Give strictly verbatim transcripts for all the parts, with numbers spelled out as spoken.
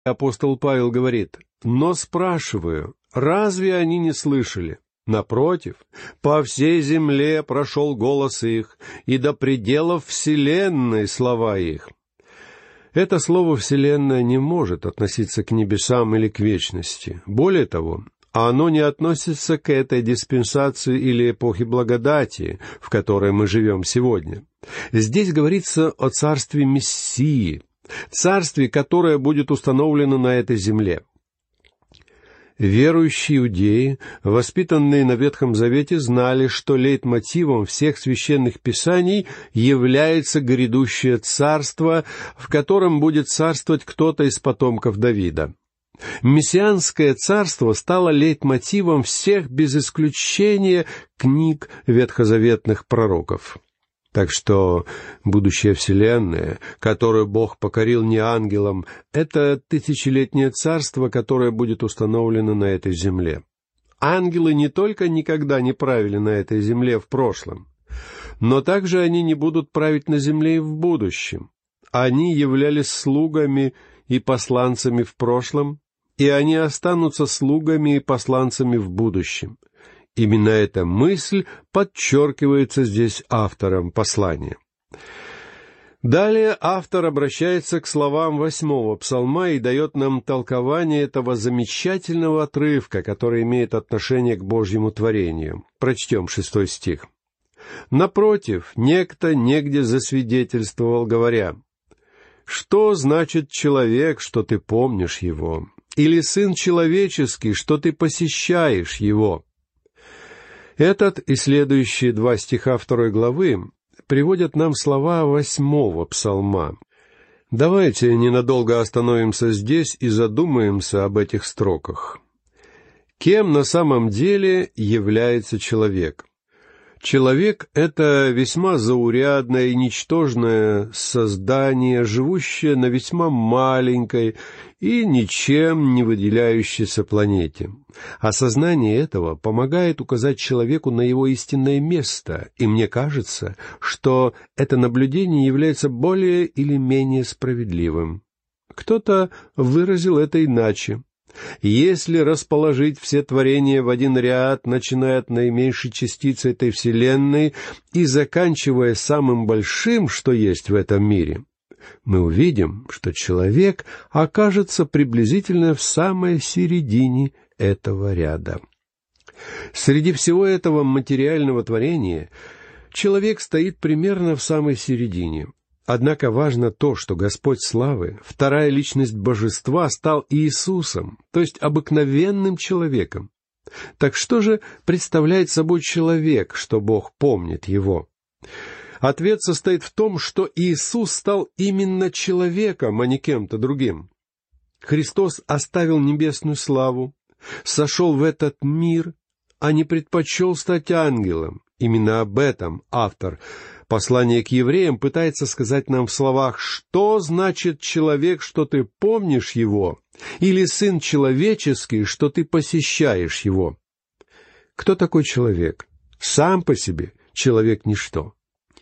Апостол Павел говорит: «Но спрашиваю, разве они не слышали? Напротив, по всей земле прошел голос их, и до пределов вселенной слова их». Это слово «вселенная» не может относиться к небесам или к вечности. Более того, оно не относится к этой диспенсации или эпохе благодати, в которой мы живем сегодня. Здесь говорится о царстве Мессии, царстве, которое будет установлено на этой земле. Верующие иудеи, воспитанные на Ветхом Завете, знали, что лейтмотивом всех священных писаний является грядущее царство, в котором будет царствовать кто-то из потомков Давида. Мессианское царство стало лейтмотивом всех без исключения книг ветхозаветных пророков. Так что будущая вселенная, которую Бог покорил не ангелам, это тысячелетнее царство, которое будет установлено на этой земле. Ангелы не только никогда не правили на этой земле в прошлом, но также они не будут править на земле и в будущем. Они являлись слугами и посланцами в прошлом, и они останутся слугами и посланцами в будущем. Именно эта мысль подчеркивается здесь автором послания. Далее автор обращается к словам восьмого псалма и дает нам толкование этого замечательного отрывка, который имеет отношение к Божьему творению. Прочтем шестой стих. «Напротив, некто негде засвидетельствовал, говоря: что значит человек, что ты помнишь его? Или сын человеческий, что ты посещаешь его?» Этот и следующие два стиха второй главы приводят нам слова восьмого псалма. Давайте ненадолго остановимся здесь и задумаемся об этих строках. Кем на самом деле является человек? Человек — это весьма заурядное и ничтожное создание, живущее на весьма маленькой и ничем не выделяющейся планете. Осознание этого помогает указать человеку на его истинное место, и мне кажется, что это наблюдение является более или менее справедливым. Кто-то выразил это иначе. Если расположить все творения в один ряд, начиная от наименьшей частицы этой вселенной и заканчивая самым большим, что есть в этом мире, мы увидим, что человек окажется приблизительно в самой середине этого ряда. Среди всего этого материального творения человек стоит примерно в самой середине. Однако важно то, что Господь славы, вторая личность божества, стал Иисусом, то есть обыкновенным человеком. Так что же представляет собой человек, что Бог помнит его? Ответ состоит в том, что Иисус стал именно человеком, а не кем-то другим. Христос оставил небесную славу, сошел в этот мир, а не предпочел стать ангелом. Именно об этом автор послания к евреям пытается сказать нам в словах: «Что значит человек, что ты помнишь его? Или сын человеческий, что ты посещаешь его?» Кто такой человек? Сам по себе человек — ничто.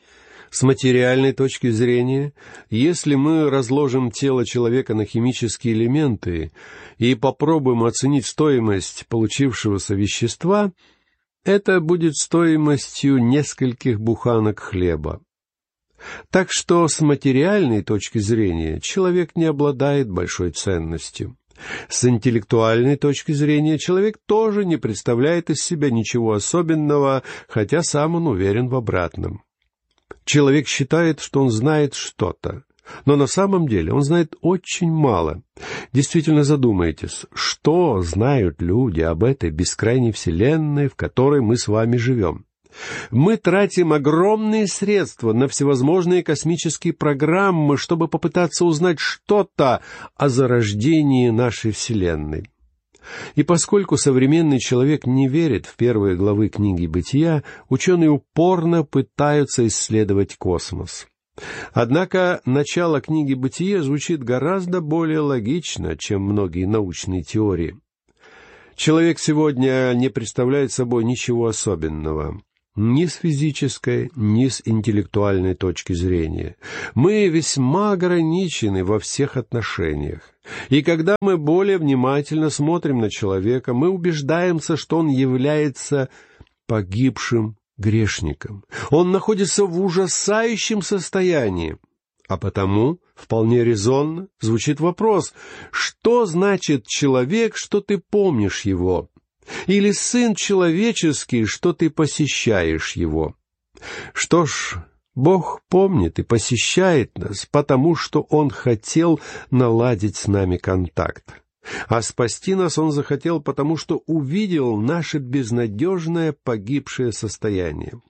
С материальной точки зрения, если мы разложим тело человека на химические элементы и попробуем оценить стоимость получившегося вещества, это будет стоимостью нескольких буханок хлеба. Так что с материальной точки зрения человек не обладает большой ценностью. С интеллектуальной точки зрения человек тоже не представляет из себя ничего особенного, хотя сам он уверен в обратном. Человек считает, что он знает что-то, но на самом деле он знает очень мало. Действительно задумайтесь, что знают люди об этой бескрайней вселенной, в которой мы с вами живем? Мы тратим огромные средства на всевозможные космические программы, чтобы попытаться узнать что-то о зарождении нашей вселенной. И поскольку современный человек не верит в первые главы книги «Бытия», ученые упорно пытаются исследовать космос. Однако начало книги «Бытие» звучит гораздо более логично, чем многие научные теории. Человек сегодня не представляет собой ничего особенного. ни с физической, ни с интеллектуальной точки зрения. Мы весьма ограничены во всех отношениях. И когда мы более внимательно смотрим на человека, мы убеждаемся, что он является погибшим грешником. Он находится в ужасающем состоянии. А потому, вполне резонно, звучит вопрос: что значит человек, что ты помнишь его? Или сын человеческий, что ты посещаешь его? Что ж, Бог помнит и посещает нас, потому что Он хотел наладить с нами контакт. А спасти нас Он захотел, потому что увидел наше безнадежное погибшее состояние.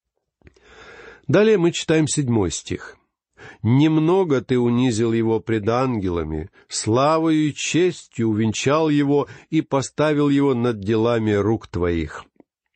Далее мы читаем седьмой стих. «Немного ты унизил его пред ангелами, славою и честью увенчал его и поставил его над делами рук твоих».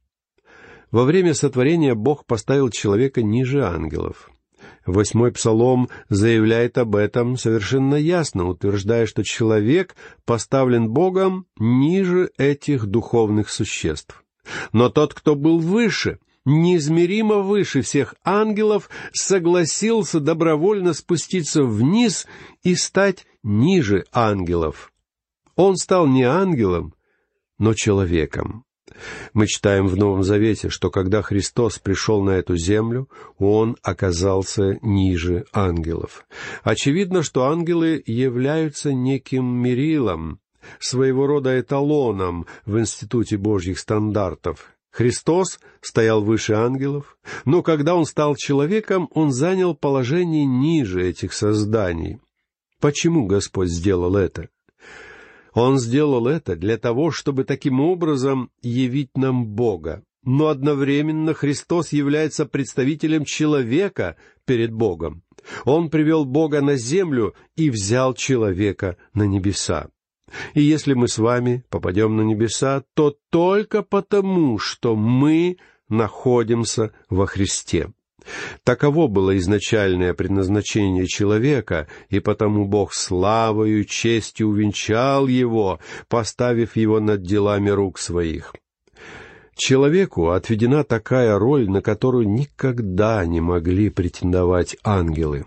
Во время сотворения Бог поставил человека ниже ангелов. Восьмой псалом заявляет об этом совершенно ясно, утверждая, что человек поставлен Богом ниже этих духовных существ. Но тот, кто был выше, неизмеримо выше всех ангелов, согласился добровольно спуститься вниз и стать ниже ангелов. Он стал не ангелом, но человеком. Мы читаем в Новом Завете, что когда Христос пришел на эту землю, Он оказался ниже ангелов. Очевидно, что ангелы являются неким мерилом, своего рода эталоном в институте Божьих стандартов. Христос стоял выше ангелов, но когда Он стал человеком, Он занял положение ниже этих созданий. Почему Господь сделал это? Он сделал это для того, чтобы таким образом явить нам Бога. Но одновременно Христос является представителем человека перед Богом. Он привел Бога на землю и взял человека на небеса. И если мы с вами попадем на небеса, то только потому, что мы находимся во Христе. Таково было изначальное предназначение человека, и потому Бог славою, честью увенчал его, поставив его над делами рук своих. Человеку отведена такая роль, на которую никогда не могли претендовать ангелы.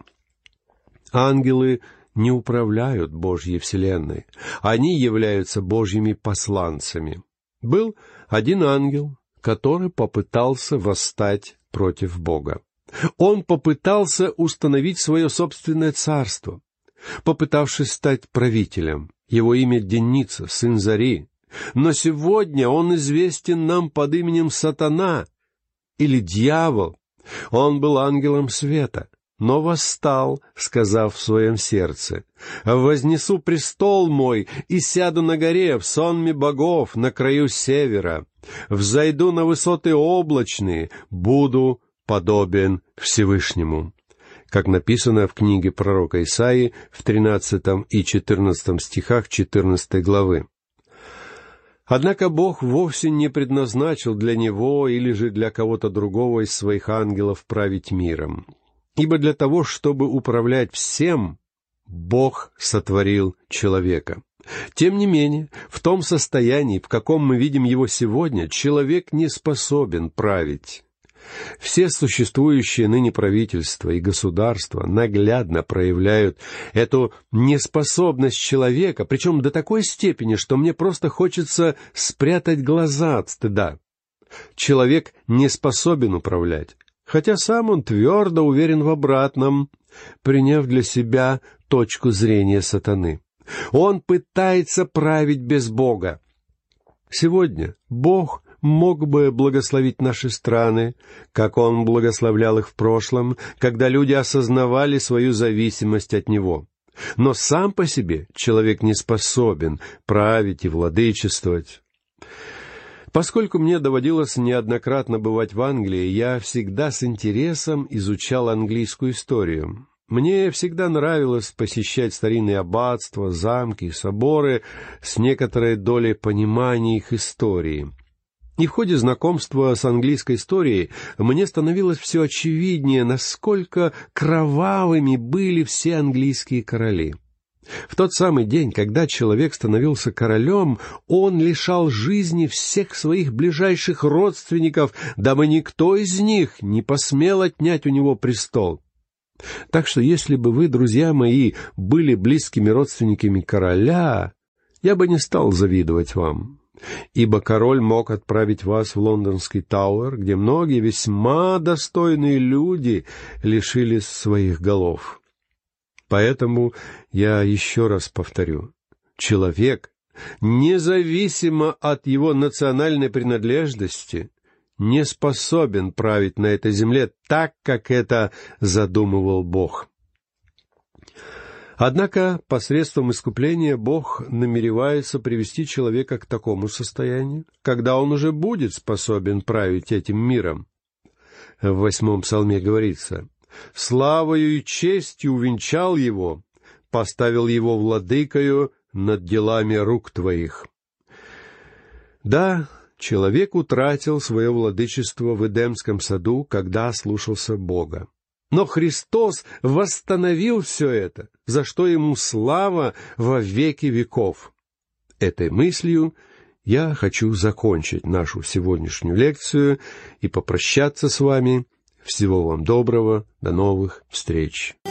Ангелы не управляют Божьей вселенной. Они являются Божьими посланцами. Был один ангел, который попытался восстать против Бога. Он попытался установить свое собственное царство, попытавшись стать правителем. Его имя Деница, сын Зари. Но сегодня он известен нам под именем Сатана или Дьявол. Он был ангелом света, но восстал, сказав в своем сердце: «Вознесу престол мой и сяду на горе в сонме богов на краю севера. Взойду на высоты облачные, буду подобен Всевышнему». Как написано в книге пророка Исаии в тринадцатом и четырнадцатом стихах четырнадцатой главы. Однако Бог вовсе не предназначил для него или же для кого-то другого из своих ангелов править миром. Ибо для того, чтобы управлять всем, Бог сотворил человека. Тем не менее, в том состоянии, в каком мы видим его сегодня, человек не способен править. Все существующие ныне правительства и государства наглядно проявляют эту неспособность человека, причем до такой степени, что мне просто хочется спрятать глаза от стыда. Человек не способен управлять, хотя сам он твердо уверен в обратном, приняв для себя точку зрения сатаны. Он пытается править без Бога. Сегодня Бог мог бы благословить наши страны, как Он благословлял их в прошлом, когда люди осознавали свою зависимость от Него. Но сам по себе человек не способен править и владычествовать. Поскольку мне доводилось неоднократно бывать в Англии, я всегда с интересом изучал английскую историю. Мне всегда нравилось посещать старинные аббатства, замки, соборы с некоторой долей понимания их истории. И в ходе знакомства с английской историей мне становилось все очевиднее, насколько кровавыми были все английские короли. В тот самый день, когда человек становился королем, он лишал жизни всех своих ближайших родственников, дабы никто из них не посмел отнять у него престол. Так что если бы вы, друзья мои, были близкими родственниками короля, я бы не стал завидовать вам, ибо король мог отправить вас в лондонский Тауэр, где многие весьма достойные люди лишились своих голов. Поэтому я еще раз повторю, человек, независимо от его национальной принадлежности, не способен править на этой земле так, как это задумывал Бог. Однако посредством искупления Бог намеревается привести человека к такому состоянию, когда он уже будет способен править этим миром. В восьмом псалме говорится: «Славою и честью увенчал его, поставил его владыкою над делами рук твоих». Да, человек утратил свое владычество в Эдемском саду, когда ослушался Бога. Но Христос восстановил все это, за что Ему слава во веки веков. Этой мыслью я хочу закончить нашу сегодняшнюю лекцию и попрощаться с вами. Всего вам доброго, до новых встреч.